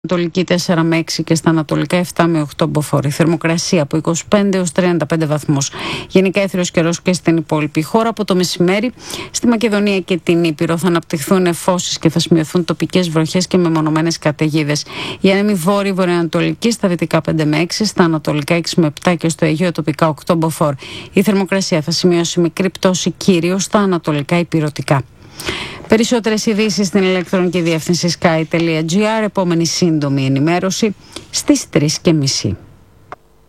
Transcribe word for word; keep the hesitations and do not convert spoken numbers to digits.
Ανατολική τέσσερα με έξι και στα ανατολικά επτά με οκτώ μποφόρ. Η θερμοκρασία από είκοσι πέντε έως τριάντα πέντε βαθμούς. Γενικά έθριος καιρός και στην υπόλοιπη χώρα. Από το μεσημέρι στη Μακεδονία και την Ήπειρο θα αναπτυχθούν νεφώσεις και θα σημειωθούν τοπικές βροχές και μεμονωμένες καταιγίδες. Η άνεμη βόρειη βορειοανατολική στα δυτικά πέντε με έξι, στα ανατολικά έξι με επτά και στο Αιγαίο τοπικά οκτώ μποφόρ. Η θερμοκρασία θα σημειώσει μικρή πτώση κυρίως στα ανατολικά υπηρωτικά. Περισσότερες ειδήσεις στην ηλεκτρονική διεύθυνση sky τελεία gr. Επόμενη σύντομη ενημέρωση στις τρεις και μισή.